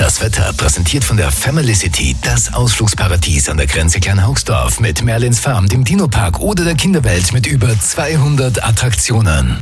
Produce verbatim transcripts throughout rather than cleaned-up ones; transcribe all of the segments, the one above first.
Das Wetter präsentiert von der Family City, das Ausflugsparadies an der Grenze Kleinhaugsdorf mit Merlins Farm, dem Dino-Park oder der Kinderwelt mit über zweihundert Attraktionen.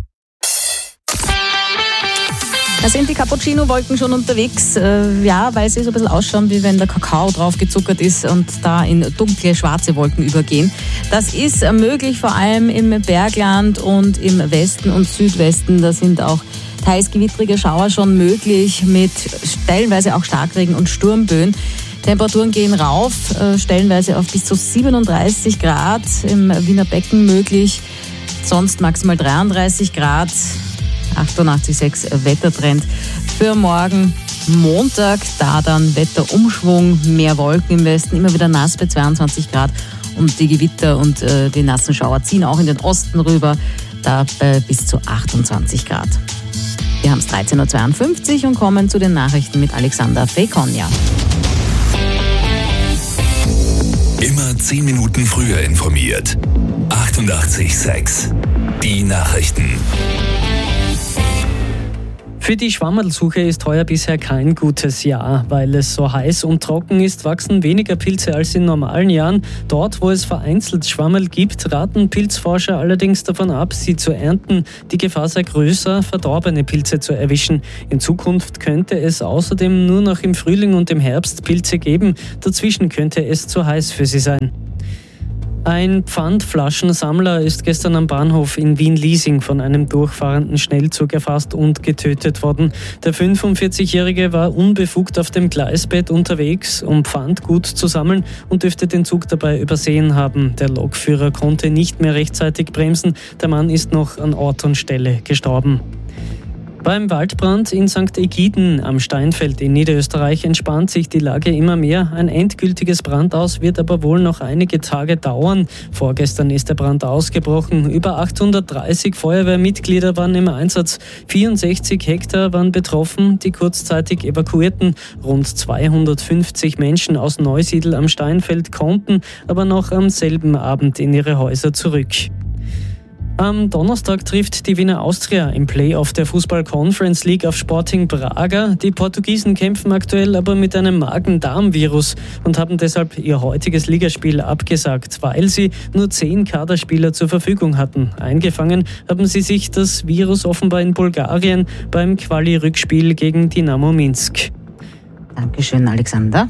Da sind die Cappuccino-Wolken schon unterwegs, äh, ja, weil sie so ein bisschen ausschauen, wie wenn der Kakao drauf gezuckert ist und da in dunkle, schwarze Wolken übergehen. Das ist äh, möglich, vor allem im Bergland und im Westen und Südwesten. Da sind auch teils gewittrige Schauer schon möglich mit stellenweise auch Starkregen und Sturmböen. Temperaturen gehen rauf, äh, stellenweise auf bis zu siebenunddreißig Grad im Wiener Becken möglich, sonst maximal dreiunddreißig Grad. achtundachtzig Komma sechs Wettertrend für morgen Montag, da dann Wetterumschwung, mehr Wolken im Westen, immer wieder nass bei zweiundzwanzig Grad und die Gewitter und äh, die nassen Schauer ziehen auch in den Osten rüber, da bei bis zu achtundzwanzig Grad. Wir haben es dreizehn Uhr zweiundfünfzig und kommen zu den Nachrichten mit Alexander Fekonja. Immer zehn Minuten früher informiert. achtundachtzig Komma sechs. Die Nachrichten. Für die Schwammerlsuche ist heuer bisher kein gutes Jahr. Weil es so heiß und trocken ist, wachsen weniger Pilze als in normalen Jahren. Dort, wo es vereinzelt Schwammerl gibt, raten Pilzforscher allerdings davon ab, sie zu ernten. Die Gefahr sei größer, verdorbene Pilze zu erwischen. In Zukunft könnte es außerdem nur noch im Frühling und im Herbst Pilze geben. Dazwischen könnte es zu heiß für sie sein. Ein Pfandflaschensammler ist gestern am Bahnhof in Wien-Liesing von einem durchfahrenden Schnellzug erfasst und getötet worden. Der fünfundvierzigjährige war unbefugt auf dem Gleisbett unterwegs, um Pfandgut zu sammeln und dürfte den Zug dabei übersehen haben. Der Lokführer konnte nicht mehr rechtzeitig bremsen. Der Mann ist noch an Ort und Stelle gestorben. Beim Waldbrand in Sankt Egiden am Steinfeld in Niederösterreich entspannt sich die Lage immer mehr. Ein endgültiges Brandaus wird aber wohl noch einige Tage dauern. Vorgestern ist der Brand ausgebrochen. Über achthundertdreißig Feuerwehrmitglieder waren im Einsatz. vierundsechzig Hektar waren betroffen. Die kurzzeitig evakuierten rund zweihundertfünfzig Menschen aus Neusiedl am Steinfeld konnten aber noch am selben Abend in ihre Häuser zurück. Am Donnerstag trifft die Wiener Austria im Playoff der Fußball-Conference League auf Sporting Braga. Die Portugiesen kämpfen aktuell aber mit einem Magen-Darm-Virus und haben deshalb ihr heutiges Ligaspiel abgesagt, weil sie nur zehn Kaderspieler zur Verfügung hatten. Eingefangen haben sie sich das Virus offenbar in Bulgarien beim Quali-Rückspiel gegen Dynamo Minsk. Dankeschön, Alexander.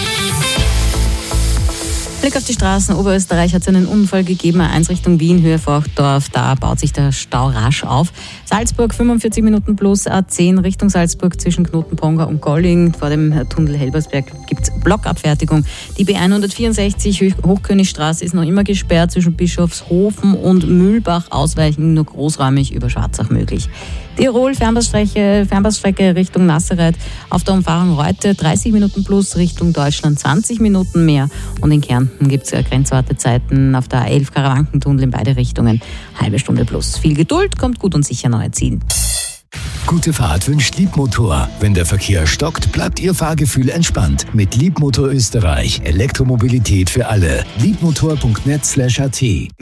Blick auf die Straßen. Oberösterreich hat es einen Unfall gegeben, eins Richtung Wien, Höhe Forchdorf. Da baut sich der Stau rasch auf. Salzburg fünfundvierzig Minuten plus, A zehn Richtung Salzburg zwischen Knotenponga und Golling. Vor dem Tunnel Helbersberg gibt es Blockabfertigung. Die B hundertvierundsechzig Hochkönigstraße ist noch immer gesperrt zwischen Bischofshofen und Mühlbach. Ausweichen nur großräumig über Schwarzach möglich. Tirol, Fernbahnstrecke, Fernbahnstrecke Richtung Nassereit auf der Umfahrung Reute dreißig Minuten plus, Richtung Deutschland zwanzig Minuten mehr. Und in Kärnten gibt es Grenzwartezeiten auf der A elf Karawankentunnel in beide Richtungen. Halbe Stunde plus. Viel Geduld, kommt gut und sicher neue Ziel. Gute Fahrt wünscht Liebmotor. Wenn der Verkehr stockt, bleibt Ihr Fahrgefühl entspannt. Mit Liebmotor Österreich. Elektromobilität für alle. liebmotor punkt net slash at.